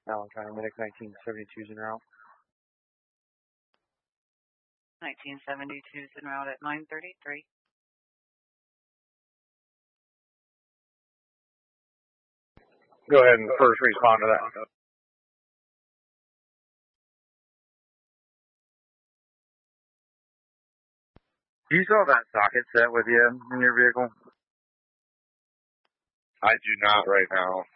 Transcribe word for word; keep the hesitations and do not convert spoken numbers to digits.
Valentine, Medic nineteen seventy-two is en route. nineteen seventy-two is en route at nine thirty-three. Go ahead and first respond to that. Do you still have that socket set with you in your vehicle? I do not right now.